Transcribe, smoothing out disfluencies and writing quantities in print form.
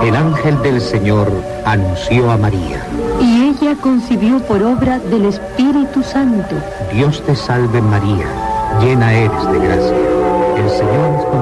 El ángel del Señor anunció a María. Y ella concibió por obra del Espíritu Santo. Dios te salve María, llena eres de gracia. El Señor es contigo.